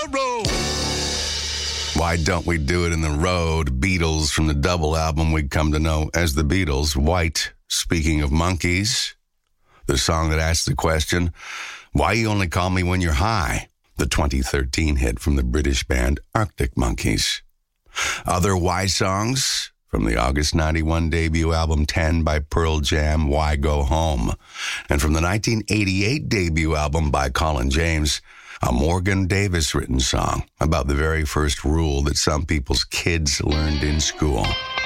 Why Don't We Do It in the Road? Beatles from the double album we'd come to know as the Beatles. White, speaking of monkeys, the song that asks the question, Why You Only Call Me When You're High? The 2013 hit from the British band Arctic Monkeys. Other Why songs from the August 91 debut album 10 by Pearl Jam, Why Go Home? And from the 1988 debut album by Colin James, a Morgan Davis written song about the very first rule that some people's kids learned in school.